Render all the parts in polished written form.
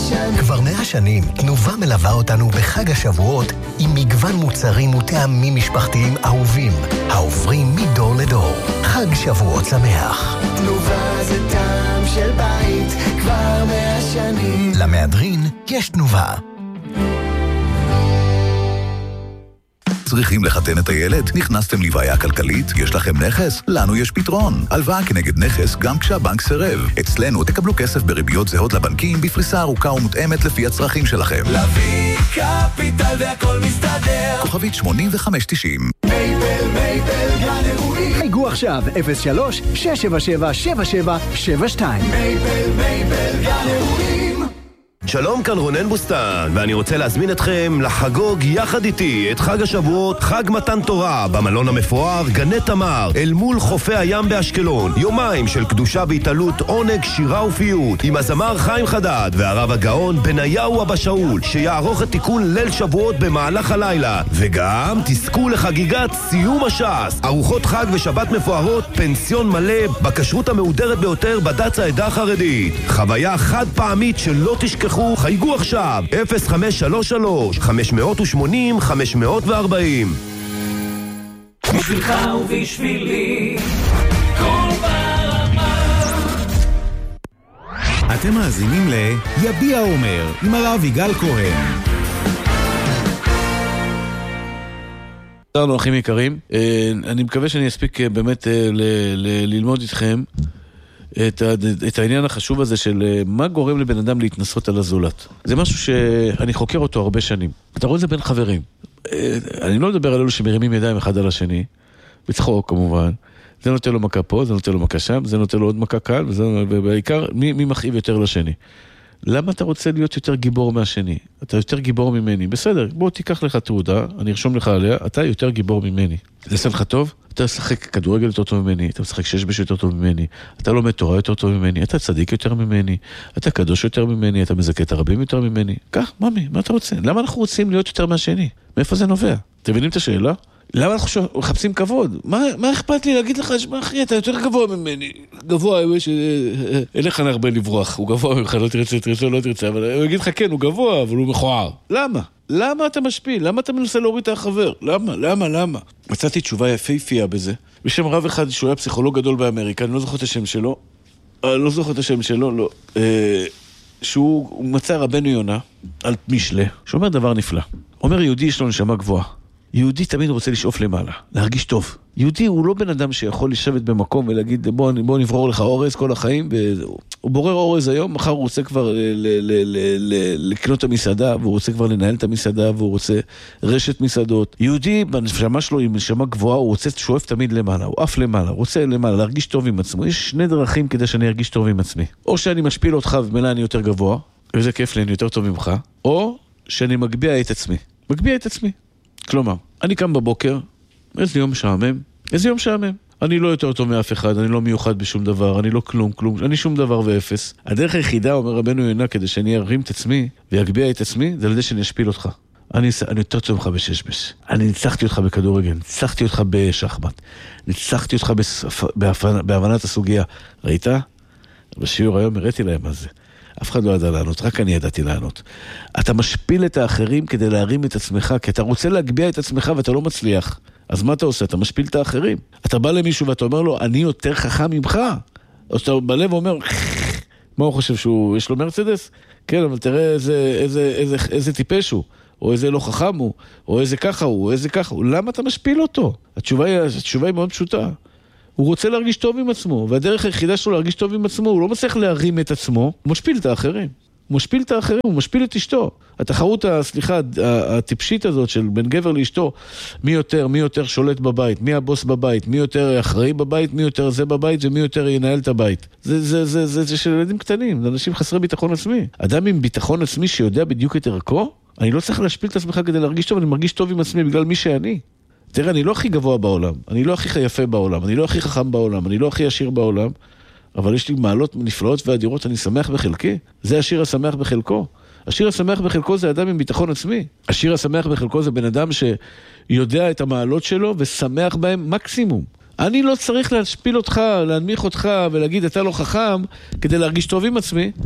כבר 100 שנים תנובה מלווה אותנו בחג השבועות עם מגוון מוצרים וטעמים משפחתיים אהובים, העוברים מדור לדור. חג שבועות שמח. תנובה זה טעם של בית, כבר 100 שנים. למהדרין יש תנובה. צריכים לחתן את הילד? נכנסתם לבעיה כלכלית? יש לכם נכס? לנו יש פתרון. הלוואה כנגד נכס גם כשהבנק סירב. אצלנו תקבלו כסף בריביות זהות לבנקים בפריסה ארוכה ומותאמת לפי הצרכים שלכם. לוי קפיטל והכל מסתדר. כוכבית 8590. מייבל גן אירועים. חייגו עכשיו 03-677-7772. מייבל גן אירועים. שלום, כאן רונן בוסטן, ואני רוצה להזמין אתכם לחגוג יחד איתי את חג השבועות, חג מתן תורה, במלון המפואר גני תמר, אל מול חופי הים באשקלון. יומיים של קדושה והתעלות, עונג, שירה ופיות, עם הזמר חיים חדד והרב הגאון בניהו אבא שאול, שיערוך את תיקון ליל שבועות במהלך הלילה. וגם תזכו לחגיגת סיום הש"ס, ארוחות חג ושבת מפוארות, פנסיון מלא, בכשרות המהודרת ביותר בד"ץ העדה החרדית. חוויה חד פעמית שלא תשכחו. חייגו עכשיו 0533-580-540. בשבילך ובשבילי כל ברמה. אתם מאזינים ליביע אומר עם הרב יגאל כהן. תודה אחים יקרים, אני מקווה שאני אספיק באמת ללמוד איתכם את העניין החשוב הזה של מה גורם לבן אדם להתנסות על הזולת. זה משהו שאני חוקר אותו הרבה שנים. אתה רואה את זה בין חברים. אני לא מדבר על אלו שמרימים ידיים אחד על השני, בצחוק כמובן. זה נותן לו מכה פה, זה נותן לו מכה שם, זה נותן לו עוד מכה כאן, ובעיקר מי מכאיב יותר לשני. למה אתה רוצה להיות יותר גיבור מהשני? אתה יותר גיבור ממני. בסדר, בוא תיקח לך תעודה, אני ארשום לך עליה, אתה יותר גיבור ממני. זה עושה לך טוב? אתה משחק כדורגל יותר טוב ממני, אתה משחק שש יותר טוב ממני, אתה לומד תורה יותר טוב ממני, אתה צדיק יותר ממני, אתה קדוש יותר ממני, אתה מזכה את הרבים יותר ממני. כך, ממי, מה אתה רוצה? למה אנחנו רוצים להיות יותר מהשני? מאיפה זה נובע? אתם מבינים את השאלה? למה אנחנו מחפשים כבוד? מה אכפת לי להגיד לך, מה אחי, אתה יותר גבוה ממני. גבוה, אין לך הרבה לברוח, הוא גבוה ממך, לא תרצה, לא תרצה, אבל הוא יגיד לך כן, הוא גבוה, אבל הוא מכוער. למה? למה אתה משפיל? למה אתה מנסה להוריד את החבר? למה? מצאתי תשובה יפהפייה בזה. בשם רב אחד שהוא היה פסיכולוג גדול באמריקה, אני לא זוכר את השם שלו, לא. שהוא מצא רבנו יונה על משלה, שאומר דבר נפלא. אומר יהודי יש לו נשמה גבוהה. יהודי תמיד רוצה לשאוף למעלה, להרגיש טוב. יהודי הוא לא בן אדם שיכול לשבת במקום ולהגיד בוא נברור לך אורז כל החיים, הוא בורר אורז היום, מחר הוא רוצה כבר לקנות את המסעדה, והוא רוצה כבר לנהל את המסעדה, והוא רוצה רשת מסעדות. יהודי בנשמה שלו עם נשמה גבוהה, הוא רוצה שואף תמיד למעלה, הוא אף למעלה, הוא רוצה למעלה, להרגיש טוב עם עצמו. יש שני דרכים כדי שאני ארגיש טוב עם עצמי. או שאני משפיל אותך ומילא אני יותר גבוה, וזה כיף לי, אני יותר טוב ממך, או שאני מגביה את עצמי. כלומר, אני קם בבוקר, איזה יום משעמם. אני לא יותר טוב מאף אחד, אני לא מיוחד בשום דבר, אני לא כלום, אני שום דבר ואפס. הדרך היחידה, אומר רבנו יונה, כדי שאני ארים את עצמי ויגביה את עצמי, זה לזה שאני אשפיל אותך. אני יותר טוב ממך בששבש. אני ניצחתי אותך בכדורגל, ניצחתי אותך בשחמט, ניצחתי אותך בהבנת הסוגיה. ראית? בשיעור היום הראיתי להם מה זה. אף אחד לא ידע לענות, רק אני ידעתי לענות. אתה משפיל את האחרים כדי להרים את עצמך, כי אתה רוצה להגביה את עצמך ואתה לא מצליח. אז מה אתה עושה? אתה משפיל את האחרים. אתה בא למישהו ואתה אומר לו, אני יותר חכם ממך. או שאתה בלב ואומר, מה הוא חושב שהוא, יש לו מרצדס? כן, אבל תראה איזה טיפש הוא, או איזה לא חכם הוא, או איזה ככה הוא, למה אתה משפיל אותו? התשובה היא מאוד פשוטה. הוא רוצה להרגיש טוב עם עצמו, והדרך היחידה שלו להרגיש טוב עם עצמו, הוא לא מצליח להרים את עצמו, הוא משפיל את האחרים. הוא משפיל את אשתו. התחרות, הטיפשית הזאת של בין גבר לאשתו, מי יותר שולט בבית, מי הבוס בבית, מי יותר אחראי בבית, מי יותר זה בבית, ומי יותר ינהל את הבית. זה של ילדים קטנים, זה אנשים חסרי ביטחון עצמי. אדם עם ביטחון עצמי שיודע בדיוק את ערכו, אני לא צריך להשפיל את עצמך כדי להרגיש טוב, אני מרגיש טוב עם עצמי בגלל מי שאני. תראה, אני לא הכי גבוה בעולם, אני לא הכי יפה בעולם, אני לא הכי חכם בעולם, אני לא הכי עשיר בעולם, אבל יש לי מעלות נפלאות ואדירות, אני שמח בחלקי. זה השיר השמח בחלקו. השיר השמח בחלקו זה אדם עם ביטחון עצמי. השיר השמח בחלקו זה בן אדם שיודע את המעלות שלו ושמח בהם מקסימום. אני לא צריך להשפיל אותך, להנמיך אותך ולהגיד אתה לא חכם כדי להרגיש טוב עם עצמי.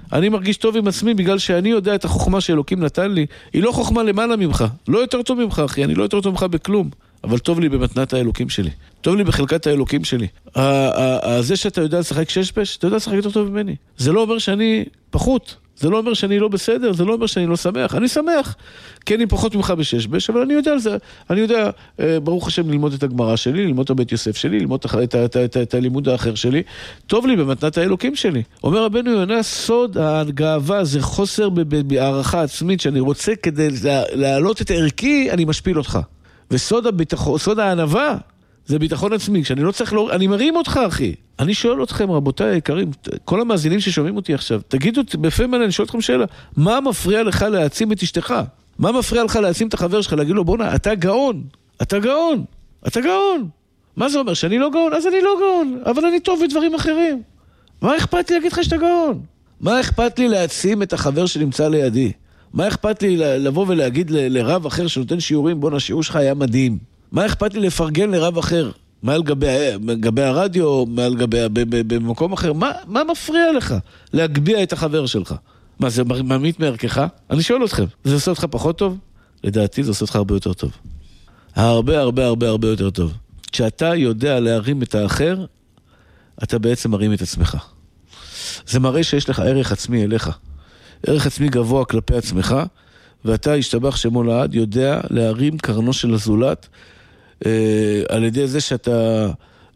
אני מרגיש טוב עם עצמי בגלל שאני יודע את החוכמה שאלוקים נתן לי. היא לא חוכמה למעלה ממך, לא יותר טוב ממך אחי, אני לא יותר טוב ממך בכלום, אבל טוב לי במתנת האלוקים שלי, טוב לי בחלקת האלוקים שלי. זה שאתה יודע לשחק ששבש, אתה יודע לשחק יותר טוב ממני. זה לא אומר שאני פחות, זה לא אומר שאני לא בסדר, זה לא אומר שאני לא שמח. אני שמח, כי אני פחות ממך בששבש, אבל אני יודע על זה. אני יודע, ברוך השם, ללמוד את הגמרא שלי, ללמוד את הבית יוסף שלי, ללמוד את הלימוד האחר שלי. טוב לי במתנת האלוקים שלי. אומר רבנו יונה, סוד הגאווה זה חוסר בהערכה עצמית, שאני רוצה כדי להעלות את ערכי, אני משפיל אותך. וסוד הביטחון, סוד הענווה, זה ביטחון עצמי. כשאני לא צריך, אני מרים אותך, אחי. אני שואל אתכם, רבותיי היקרים, כל המאזינים ששומעים אותי עכשיו, תגידו בפה מלא, אני שואל אתכם שאלה, מה מפריע לך להעצים את אשתך? מה מפריע לך להעצים את החבר שלך? להגיד לו, בונה, אתה גאון, אתה גאון, אתה גאון. מה זה אומר? שאני לא גאון? אז אני לא גאון, אבל אני טוב בדברים אחרים. מה אכפת לי להגיד לך שאתה גאון? מה אכפת לי להעצים את החבר שנמצא לידי? מה אכפת לי לבוא ולהגיד לרב אחר שנותן שיעורים, בונה, השיעור שלך היה מדהים? מה אכפת לי לפרגן לרב אחר? מעל גבי הרדיו, מעל גבי, במקום אחר? מה מפריע לך להגביע את החבר שלך? מה, זה ממית מערכך? אני שואל אתכם, זה עושה אותך פחות טוב? לדעתי זה עושה אותך הרבה יותר טוב. הרבה הרבה הרבה הרבה יותר טוב. כשאתה יודע להרים את האחר, אתה בעצם מרים את עצמך. זה מראה שיש לך ערך עצמי אליך. ערך עצמי גבוה כלפי עצמך, ואתה השתבח שמו לעד, יודע להרים קרנו של הזולת, על ידי זה שאתה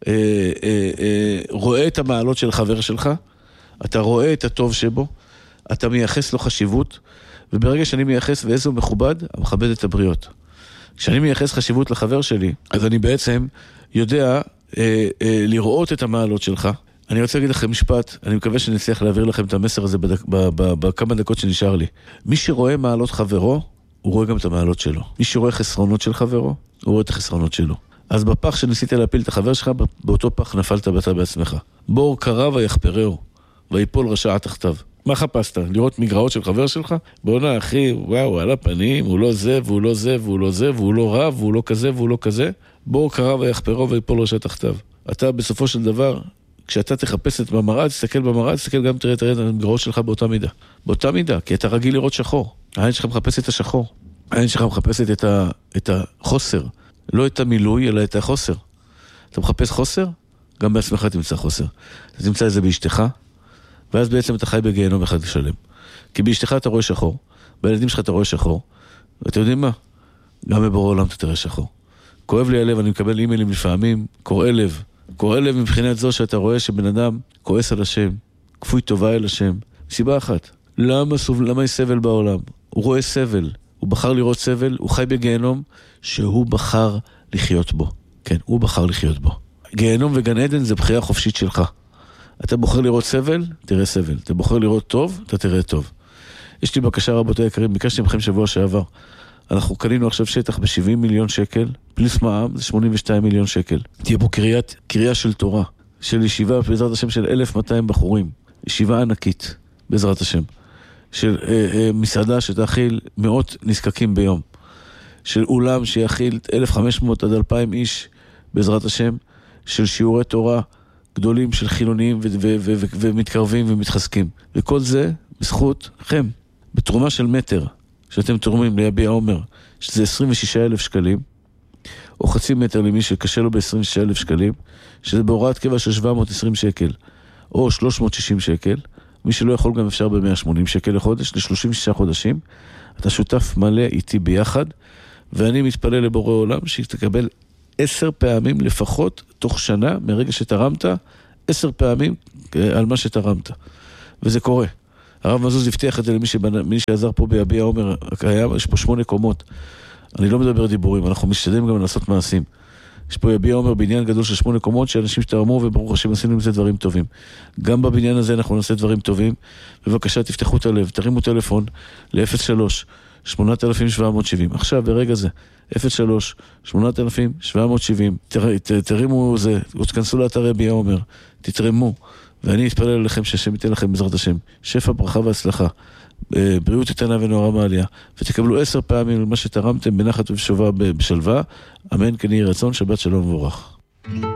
רואה את המעלות של חבר שלך, אתה רואה את הטוב שבו, אתה מייחס לו חשיבות, וברגע שאני מייחס ואיזה הוא מכובד, אני מכבד את הבריות. כשאני מייחס חשיבות לחבר שלי, אז אני בעצם יודע לראות את המעלות שלך. אני רוצה להגיד לכם משפט, אני מקווה שנצליח להעביר לכם את המסר הזה בכמה דקות שנשאר לי. מי שרואה מעלות חברו, הוא רואה גם את המעלות שלו. מי שרואה חסרונות של חברו, הוא רואה את החסרונות שלו. אז בפח שניסית להפיל את החבר שלך, באותו פח נפלת אתה בעצמך. בור קרא ויחפרהו, ויפול רשע תחתיו. מה חפשת? לראות מגרעות של חבר שלך? בוא'נה אחי, וואו, על הפנים, הוא לא זה, והוא לא זה, והוא לא זה, והוא לא רב, והוא לא כזה, והוא לא כזה. בור קרא ויחפרהו, ויפול רשע תחתיו. אתה בסופו של דבר, כשאתה תחפש את במראה, תסתכל במראה, תסתכל גם תראה את המגרעות שלך באותה מידה. באותה מידה, כי אתה רגיל לראות שחור. העין שלך מחפשת את השחור. העין שלך מחפשת את החוסר. לא את המילוי, אלא את החוסר. אתה מחפש חוסר? גם בעצמך תמצא חוסר. אתה תמצא את זה באשתך, ואז בעצם אתה חי בגיהנום אחד שלם. כי באשתך אתה רואה שחור, בילדים שלך אתה רואה שחור, ואתה יודעים מה? גם בבורא עולם אתה תראה שחור. כואב לי הלב, אני מקבל אימיילים לפעמים, קורא לב מבחינת זו שאתה רואה שבן אדם כועס על השם, כפוי טובה אל השם. סיבה אחת, למה יש סבל בעולם? הוא רואה סבל, הוא בחר לראות סבל, הוא חי בגיהנום שהוא בחר לחיות בו. כן, הוא בחר לחיות בו. גיהנום וגן עדן זה בחירה חופשית שלך. אתה בוחר לראות סבל, תראה סבל. אתה בוחר לראות טוב, אתה תראה טוב. יש לי בקשה רבותיי יקרים, ביקשתי מכם שבוע שעבר. אנחנו קנינו עכשיו שטח ב-70 מיליון שקל, פלוס מע"מ, זה 82 מיליון שקל. תהיה פה קריאה של תורה, של ישיבה בעזרת השם של 1,200 בחורים. ישיבה ענקית, בעזרת השם. של מסעדה שתאכיל מאות נזקקים ביום. של אולם שיאכיל 1,500 עד 2,000 איש, בעזרת השם. של שיעורי תורה גדולים של חילוניים ומתקרבים ומתחזקים. וכל זה בזכותכם, בתרומה של מטר. שאתם תורמים ליביע עומר, שזה 26,000 שקלים, או חצי מטר למי שקשה לו ב-26,000 שקלים, שזה בהוראת קבע של 720 שקל, או 360 שקל, מי שלא יכול גם אפשר ב-180 שקל לחודש, ל-36 חודשים, אתה שותף מלא איתי ביחד, ואני מתפלל לבורא עולם שתקבל 10 פעמים לפחות, תוך שנה, מרגע שתרמת, 10 פעמים על מה שתרמת. וזה קורה. הרב מזוז הבטיח את זה למי שעזר פה ביביע עומר הקיים, יש פה 8 קומות. אני לא מדבר דיבורים, אנחנו משתדלים גם לעשות מעשים. יש פה יביע עומר בניין גדול של 8 קומות, שאנשים שתרמו וברוך השם עשינו עם זה דברים טובים. גם בבניין הזה אנחנו נעשה דברים טובים. בבקשה תפתחו את הלב, תרימו טלפון ל-03-8770. עכשיו ברגע זה, 03-8770. תרימו זה, תכנסו לאתר יביע עומר, תתרמו. ואני אתפלל עליכם שהשם ייתן לכם בעזרת השם שפע, ברכה והצלחה, בריאות איתנה ונורא מעליה, ותקבלו 10 פעמים על מה שתרמתם בנחת ובשלווה, אמן כן יהי רצון, שבת שלום וברך.